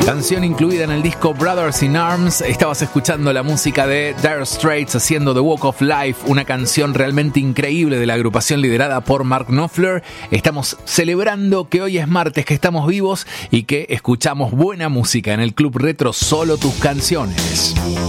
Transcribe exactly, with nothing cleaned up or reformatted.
Canción incluida en el disco Brothers in Arms. Estabas escuchando la música de Dire Straits haciendo The Walk of Life, una canción realmente increíble de la agrupación liderada por Mark Knopfler. Estamos celebrando que hoy es martes, que estamos vivos y que escuchamos buena música en el Club Retro, solo tus canciones.